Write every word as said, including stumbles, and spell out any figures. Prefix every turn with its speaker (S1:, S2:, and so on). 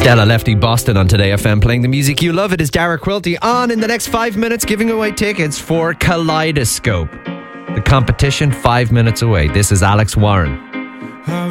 S1: Stella Lefty Boston on Today F M, playing the music you love. It is Dara Quilty on in the next five minutes, giving away tickets for Kaleidoscope. The competition five minutes away. This is Alex Warren.